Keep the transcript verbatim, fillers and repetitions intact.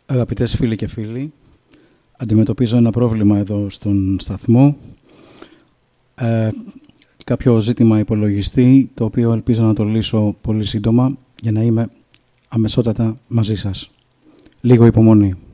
Αγαπητές φίλοι και φίλοι, αντιμετωπίζω ένα πρόβλημα εδώ στον σταθμό. Ε, κάποιο ζήτημα υπολογιστή, το οποίο ελπίζω να το λύσω πολύ σύντομα για να είμαι αμεσότατα μαζί σας. Λίγο υπομονή.